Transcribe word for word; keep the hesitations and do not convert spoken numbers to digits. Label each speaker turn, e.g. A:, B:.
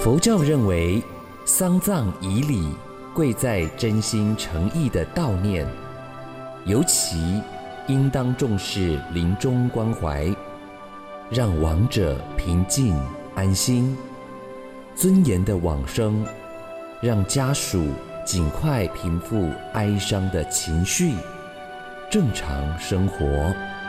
A: 佛教认为，丧葬仪礼贵在真心诚意的悼念，尤其应当重视临终关怀，让亡者平静安心，尊严的往生，让家属尽快平复哀伤的情绪，正常生活。